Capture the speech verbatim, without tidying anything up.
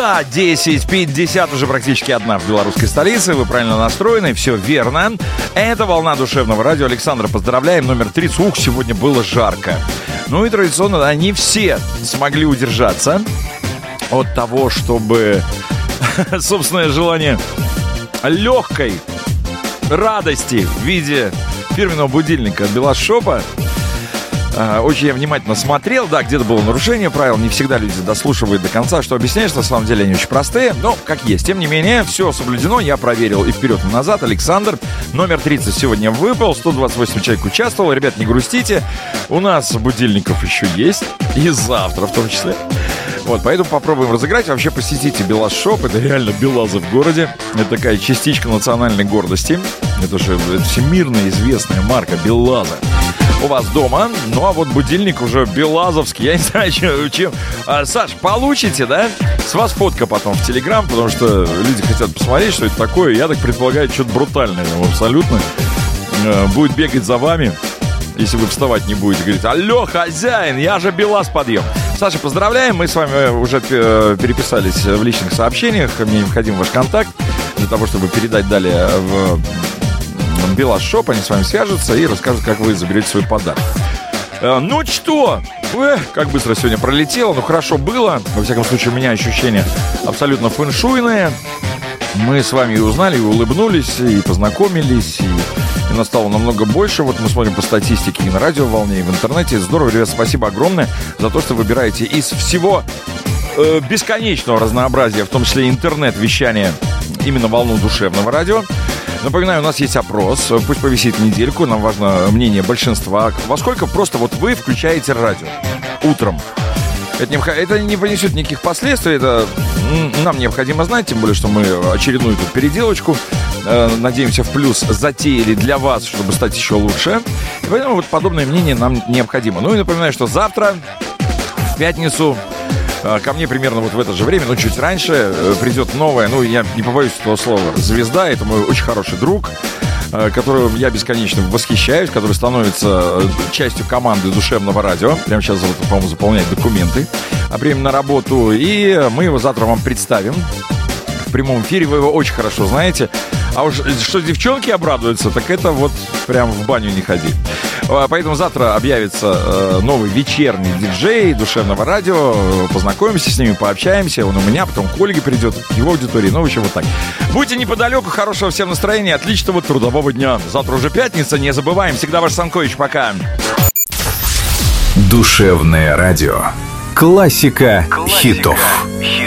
Да, десять пятьдесят, уже практически одна в белорусской столице. Вы правильно настроены, все верно. Это «Волна душевного радио». Александра, поздравляем. Номер тридцать. Ух, сегодня было жарко. Ну и традиционно они все смогли удержаться от того, чтобы собственное желание легкой радости в виде фирменного будильника от Белошопа. Очень я внимательно смотрел, да, где-то было нарушение правил, не всегда люди дослушивают до конца, что объясняешь, на самом деле они очень простые, но как есть. Тем не менее, все соблюдено, я проверил и вперед, и назад. Александр, номер тридцать сегодня выпал, сто двадцать восемь человек участвовало. Ребят, не грустите, у нас будильников еще есть, и завтра в том числе. Вот, поэтому попробуем разыграть. Вообще посетите Белошоп, это реально Белазы в городе. Это такая частичка национальной гордости. Это же это всемирно известная марка Белазы у вас дома. Ну а вот будильник уже белазовский. Я не знаю, чем, чем. А, Саш, получите, да? С вас фотка потом в Телеграм, потому что люди хотят посмотреть, что это такое. Я так предполагаю, что-то брутальное абсолютно. Будет бегать за вами, если вы вставать не будете. Говорить: алло, хозяин, я же Белаз подъем. Саша, поздравляем. Мы с вами уже переписались в личных сообщениях. Мне необходим ваш контакт для того, чтобы передать далее в Белошоп. Они с вами свяжутся и расскажут, как вы заберете свой подарок. Ну что, эх, как быстро сегодня пролетело. Ну хорошо было. Во всяком случае, у меня ощущения абсолютно фэншуйные. Мы с вами и узнали, и улыбнулись, и познакомились, и, и нас стало намного больше. Вот мы смотрим по статистике и на радиоволне, и в интернете. Здорово, ребят, спасибо огромное за то, что выбираете из всего э, бесконечного разнообразия, в том числе интернет-вещания, именно волну душевного радио. Напоминаю, у нас есть опрос, пусть повисит недельку, нам важно мнение большинства. Во сколько просто вот вы включаете радио утром? Это не, это не понесет никаких последствий, это нам необходимо знать, тем более, что мы очередную тут переделочку, э, надеемся, в плюс затеяли для вас, чтобы стать еще лучше. И поэтому вот подобное мнение нам необходимо. Ну и напоминаю, что завтра, в пятницу, ко мне примерно вот в это же время, но чуть раньше, придет новая, ну, я не побоюсь этого слова, звезда. Это мой очень хороший друг, которым я бесконечно восхищаюсь, который становится частью команды душевного радио. Прямо сейчас, по-моему, заполняет документы о приеме на работу. И мы его завтра вам представим в прямом эфире. Вы его очень хорошо знаете. А уж что девчонки обрадуются, так это вот прям в баню не ходи. Поэтому завтра объявится новый вечерний диджей душевного радио. Познакомимся с ними, пообщаемся. Он у меня, потом к Ольге придет, к его аудитории. Ну, в общем, вот так. Будьте неподалеку, хорошего всем настроения, отличного трудового дня. Завтра уже пятница, не забываем. Всегда ваш Санкович, пока. Душевное радио. Классика, Классика хитов.